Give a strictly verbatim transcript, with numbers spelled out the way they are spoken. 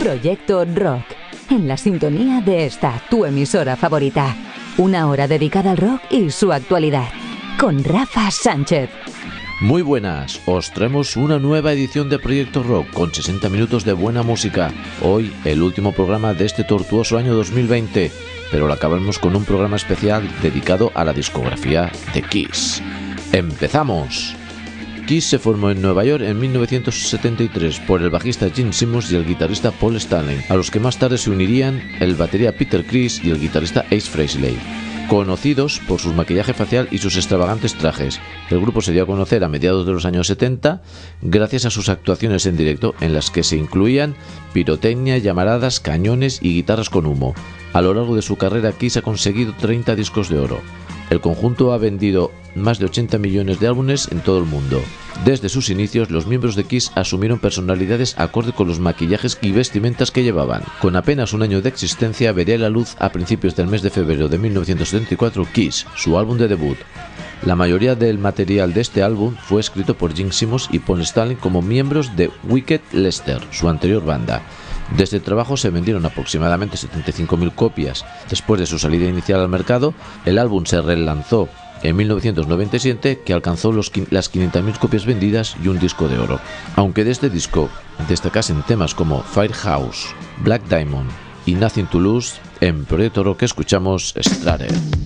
Proyecto Rock, en la sintonía de esta, tu emisora favorita. Una hora dedicada al rock y su actualidad, con Rafa Sánchez. Muy buenas, os traemos una nueva edición de Proyecto Rock con sesenta minutos de buena música. Hoy el último programa de este tortuoso año dos mil veinte, pero lo acabamos con un programa especial dedicado a la discografía de Kiss. ¡Empezamos! Kiss se formó en Nueva York en mil novecientos setenta y tres por el bajista Gene Simmons y el guitarrista Paul Stanley, a los que más tarde se unirían el batería Peter Criss y el guitarrista Ace Frehley. Conocidos por su maquillaje facial y sus extravagantes trajes, el grupo se dio a conocer a mediados de los años setenta gracias a sus actuaciones en directo, en las que se incluían pirotecnia, llamaradas, cañones y guitarras con humo. A lo largo de su carrera, Kiss ha conseguido treinta discos de oro. El conjunto ha vendido más de ochenta millones de álbumes en todo el mundo. Desde sus inicios, los miembros de Kiss asumieron personalidades acorde con los maquillajes y vestimentas que llevaban. Con apenas un año de existencia, vería la luz a principios del mes de febrero de mil novecientos setenta y cuatro Kiss, su álbum de debut. La mayoría del material de este álbum fue escrito por Gene Simmons y Paul Stanley como miembros de Wicked Lester, su anterior banda. De este trabajo se vendieron aproximadamente setenta y cinco mil copias. Después de su salida inicial al mercado, el álbum se relanzó en mil novecientos noventa y siete, que alcanzó los, las quinientas mil copias vendidas y un disco de oro. Aunque de este disco destacasen temas como Firehouse, Black Diamond y Nothing to Lose, en Proyecto Rock escuchamos Strater.